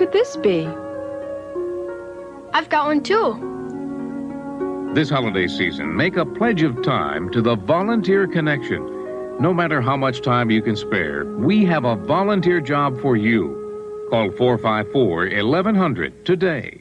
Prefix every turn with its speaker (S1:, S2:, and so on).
S1: could this be?
S2: I've got one too.
S3: This holiday season, make a pledge of time to the Volunteer Connection. No matter how much time you can spare, we have a volunteer job for you. Call 454-1100 today.